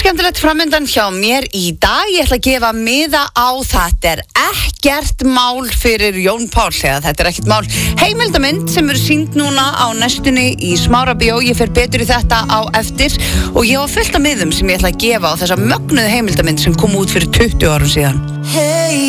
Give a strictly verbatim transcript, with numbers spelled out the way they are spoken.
skemmtilegt framöndan hjá mér í dag. Ég ætla að gefa miða á þetta er ekkert mál fyrir Jón Páll, eða þetta er ekkert mál. Heimildamynd sem verður sýnd núna á næstunni í Smárabíó. Ég fer betur í þetta á eftir og ég var fullt af miðum sem ég ætla að gefa á þessa mögnuðu heimildamynd sem kom út fyrir tuttugu árum síðan. Hey.